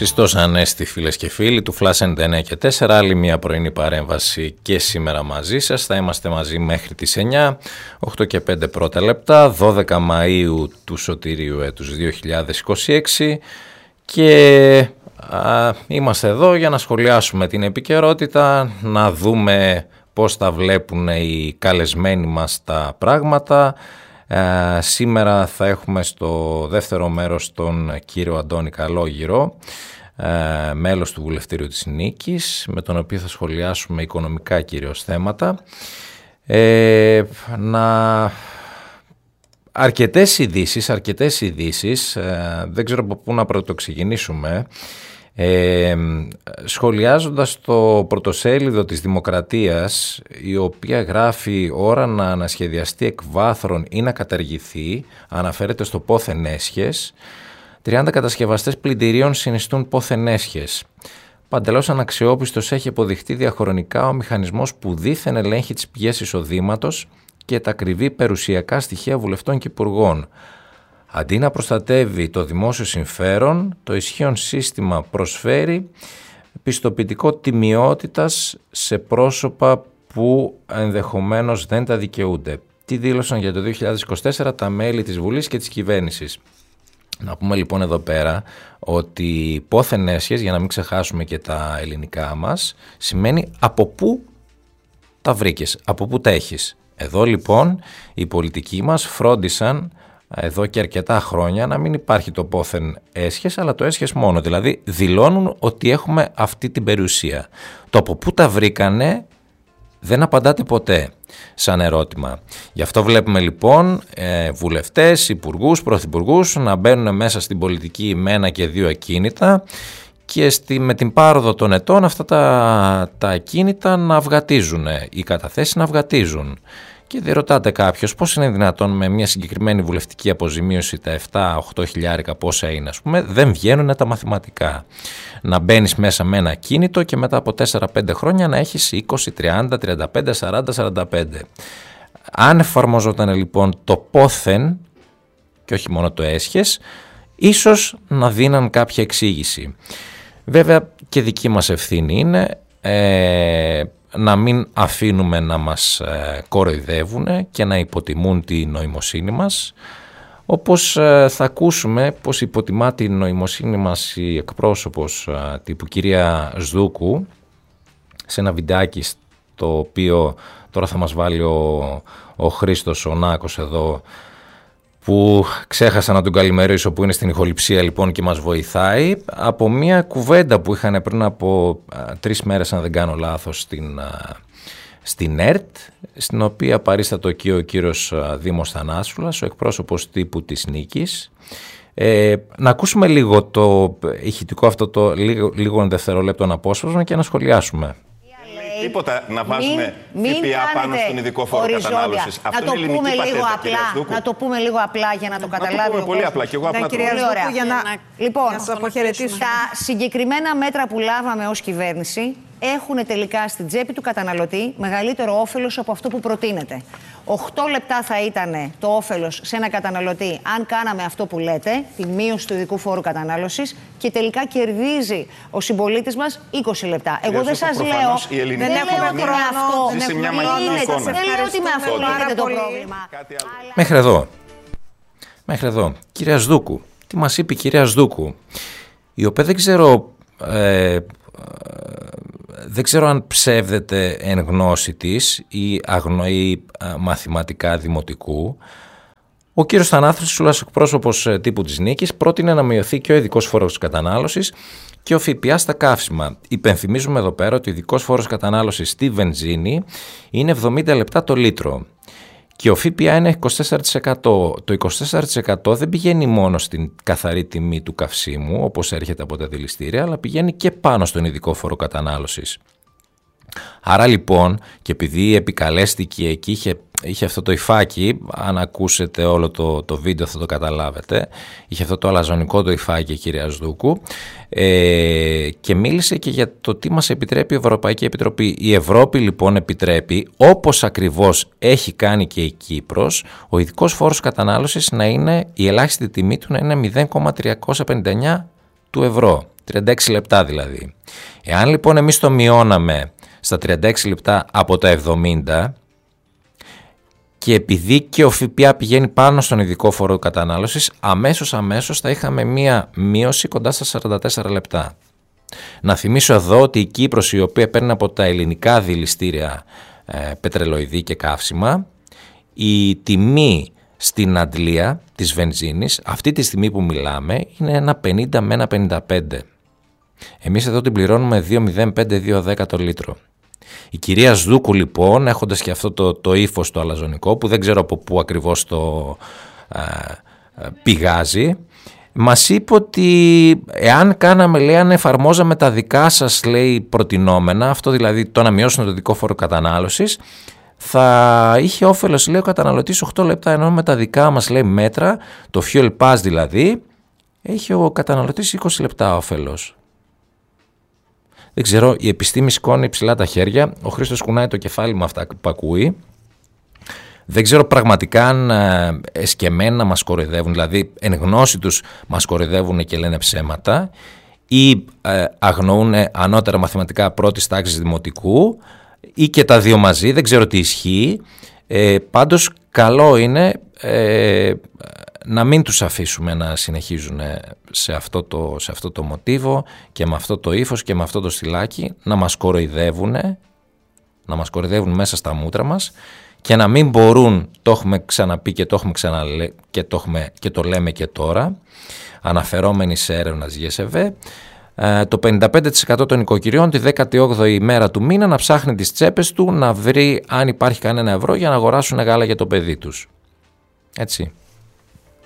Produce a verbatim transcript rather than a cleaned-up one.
Χριστός Ανέστη, φίλες και φίλοι του Flash ενενήντα εννέα και τέσσερα, άλλη μια πρωινή παρέμβαση και σήμερα μαζί σας. Θα είμαστε μαζί μέχρι τις εννιά, οκτώ και πέντε πρώτα λεπτά, δώδεκα Μαΐου του Σωτηρίου έτους δύο χιλιάδες είκοσι έξι και α, είμαστε εδώ για να σχολιάσουμε την επικαιρότητα, να δούμε πώς τα βλέπουν οι καλεσμένοι μας τα πράγματα. Uh, σήμερα θα έχουμε στο δεύτερο μέρος τον κύριο Αντώνη Καλόγυρο, uh, μέλος του Βουλευτήριου της Νίκης, με τον οποίο θα σχολιάσουμε οικονομικά κυρίως θέματα. Uh, να... Αρκετές ειδήσεις, αρκετές ειδήσεις, uh, δεν ξέρω από πού να πρωτοξεκινήσουμε. Ε, σχολιάζοντας το πρωτοσέλιδο της Δημοκρατίας, η οποία γράφει ώρα να ανασχεδιαστεί εκ βάθρων ή να καταργηθεί, αναφέρεται στο πόθεν έσχες. τριάντα κατασκευαστές πλυντηρίων συνιστούν πόθεν έσχες. Παντελώς αναξιόπιστος έχει αποδειχτεί διαχρονικά ο μηχανισμός που δήθεν ελέγχει τις πηγές εισοδήματος και τα ακριβή περιουσιακά στοιχεία βουλευτών και υπουργών. Αντί να προστατεύει το δημόσιο συμφέρον, το ισχύον σύστημα προσφέρει πιστοποιητικό τιμιότητας σε πρόσωπα που ενδεχομένως δεν τα δικαιούνται. Τι δήλωσαν για το δύο χιλιάδες είκοσι τέσσερα τα μέλη της Βουλής και της κυβέρνησης. Να πούμε λοιπόν εδώ πέρα ότι πόθεν έσχες, για να μην ξεχάσουμε και τα ελληνικά μας, σημαίνει από πού τα βρήκες, από πού τα έχεις. Εδώ λοιπόν οι πολιτικοί μας φρόντισαν εδώ και αρκετά χρόνια να μην υπάρχει το πόθεν έσχες, αλλά το έσχες μόνο. Δηλαδή δηλώνουν ότι έχουμε αυτή την περιουσία. Το από πού τα βρήκανε δεν απαντάτε ποτέ σαν ερώτημα. Γι' αυτό βλέπουμε λοιπόν ε, βουλευτές, υπουργούς, πρωθυπουργούς να μπαίνουν μέσα στην πολιτική με ένα και δύο ακίνητα και στη, με την πάροδο των ετών αυτά τα, τα ακίνητα να αυγατίζουν, οι καταθέσεις να αυγατίζουν. Και δεν ρωτάτε κάποιος πώς είναι δυνατόν με μια συγκεκριμένη βουλευτική αποζημίωση τα επτά οκτώ χιλιάρικα πόσα είναι, ας πούμε, δεν βγαίνουν τα μαθηματικά. Να μπαίνεις μέσα με ένα κίνητο και μετά από τέσσερα πέντε χρόνια να έχεις είκοσι, τριάντα, τριάντα πέντε, σαράντα, σαράντα πέντε. Αν εφαρμοζόταν λοιπόν το πόθεν και όχι μόνο το έσχες, ίσως να δίναν κάποια εξήγηση. Βέβαια και δική μας ευθύνη είναι ε, να μην αφήνουμε να μας ε, κοροϊδεύουν και να υποτιμούν τη νοημοσύνη μας. Όπως ε, θα ακούσουμε πως υποτιμά τη νοημοσύνη μας η εκπρόσωπος ε, τύπου κυρία Σδούκου σε ένα βιντεάκι το οποίο τώρα θα μας βάλει ο, ο Χρήστος ο Νάκος εδώ, που ξέχασα να τον καλημερίσω, που είναι στην ηχοληψία λοιπόν και μας βοηθάει, από μια κουβέντα που είχαν πριν από α, τρεις μέρες, αν δεν κάνω λάθος, στην, α, στην ΕΡΤ, στην οποία παρίστατο εκεί ο κύριος α, Δήμος Θανάσουλας, ο εκπρόσωπος τύπου της Νίκης. Ε, να ακούσουμε λίγο το ηχητικό αυτό, το λίγο, λίγο δευτερόλεπτο απόσπασμα και να σχολιάσουμε. Τίποτα να βάζουμε ΦΠΑ πάνω στον ειδικό φόρο κατανάλωσης. Αυτό να, το πούμε λίγο απλά, να το πούμε λίγο απλά για να το καταλάβει. Να το πούμε πολύ απλά και εγώ απλά. Ναι, κυρία Σδούκου, για να, λοιπόν, να τα συγκεκριμένα μέτρα που λάβαμε ως κυβέρνηση έχουν τελικά στην τσέπη του καταναλωτή μεγαλύτερο όφελος από αυτό που προτείνεται. οκτώ λεπτά θα ήταν το όφελος σε ένα καταναλωτή αν κάναμε αυτό που λέτε, τη μείωση του ειδικού φόρου κατανάλωσης, και τελικά κερδίζει ο συμπολίτης μας είκοσι λεπτά. Εγώ δεν σας λέω, δεν έχουμε χρόνο, δεν λέω ότι με αυτό λύνεται το πρόβλημα. Μέχρι εδώ. Μέχρι εδώ. Κυρία Σδούκου, τι μας είπε η κυρία Σδούκου, η οποία δεν ξέρω... Ε, δεν ξέρω αν ψεύδεται εν γνώση της ή αγνοεί μαθηματικά δημοτικού. Ο κύριος Θανάσουλας, εκπρόσωπος τύπου της Νίκης, πρότεινε να μειωθεί και ο ειδικός φόρος κατανάλωσης και ο ΦΠΑ στα καύσιμα. Υπενθυμίζουμε εδώ πέρα ότι ο ειδικός φόρος κατανάλωσης στη βενζίνη είναι εβδομήντα λεπτά το λίτρο και ο ΦΠΑ είναι είκοσι τέσσερα τοις εκατό. Το είκοσι τέσσερα τοις εκατό δεν πηγαίνει μόνο στην καθαρή τιμή του καυσίμου, όπως έρχεται από τα δηληστήρια, αλλά πηγαίνει και πάνω στον ειδικό φόρο κατανάλωσης. Άρα λοιπόν, και επειδή επικαλέστηκε εκεί, είχε, είχε αυτό το υφάκι, αν ακούσετε όλο το, το βίντεο θα το καταλάβετε, είχε αυτό το αλαζονικό το υφάκι η κυρία Σδούκου, ε, και μίλησε και για το τι μας επιτρέπει η Ευρωπαϊκή Επιτροπή. Η Ευρώπη λοιπόν επιτρέπει, όπως ακριβώς έχει κάνει και η Κύπρος, ο ειδικός φόρος κατανάλωσης να είναι, η ελάχιστη τιμή του να είναι μηδέν κόμμα τριακόσια πενήντα εννέα του ευρώ, τριάντα έξι λεπτά δηλαδή. Εάν λοιπόν εμείς το μειώναμε στα τριάντα έξι λεπτά από τα εβδομήντα και επειδή και ο ΦΠΑ πηγαίνει πάνω στον ειδικό φόρο κατανάλωσης, αμέσως αμέσως θα είχαμε μία μείωση κοντά στα σαράντα τέσσερα λεπτά. Να θυμίσω εδώ ότι η Κύπρος, η οποία παίρνει από τα ελληνικά δηληστήρια ε, πετρελοειδή και καύσιμα, η τιμή στην αντλία της βενζίνης αυτή τη στιγμή που μιλάμε είναι ένα πενήντα με ένα πενήντα πέντε. Εμείς εδώ την πληρώνουμε δύο κόμμα μηδέν πέντε με δύο δέκα το λίτρο. Η κυρία Σδούκου λοιπόν, έχοντας και αυτό το, το ύφος το αλαζονικό που δεν ξέρω από πού ακριβώς το α, α, πηγάζει, μας είπε ότι εάν κάναμε, λέει, αν εφαρμόζαμε τα δικά σας, λέει, προτινόμενα, αυτό δηλαδή το να μειώσουν το δικό φόρο κατανάλωσης, θα είχε όφελος, λέει, ο καταναλωτής οκτώ λεπτά, ενώ με τα δικά μας, λέει, μέτρα, το Fuel Pass δηλαδή, έχει ο καταναλωτής είκοσι λεπτά όφελος. Δεν ξέρω, η επιστήμη σηκώνει ψηλά τα χέρια, ο Χρήστος κουνάει το κεφάλι με αυτά που ακούει. Δεν ξέρω πραγματικά αν εσκεμμένα μας κοροϊδεύουν, δηλαδή εν γνώση τους μας κοροϊδεύουν και λένε ψέματα ή ε, αγνοούν ανώτερα μαθηματικά πρώτης τάξης δημοτικού ή και τα δύο μαζί, δεν ξέρω τι ισχύει. Ε, πάντως καλό είναι ε, να μην τους αφήσουμε να συνεχίζουν σε αυτό, το, σε αυτό το μοτίβο και με αυτό το ύφος και με αυτό το στυλάκι να μας κοροϊδεύουν, να μας κοροϊδεύουν μέσα στα μούτρα μας και να μην μπορούν, το έχουμε ξαναπεί και το έχουμε ξαναλέ, και, το έχουμε, και το λέμε και τώρα, αναφερόμενοι σε έρευνα της Γ Ε Β, το πενήντα πέντε τοις εκατό των οικοκυριών τη δέκατη όγδοη ημέρα του μήνα να ψάχνει τις τσέπες του να βρει αν υπάρχει κανένα ευρώ για να αγοράσουν γάλα για το παιδί τους. Έτσι.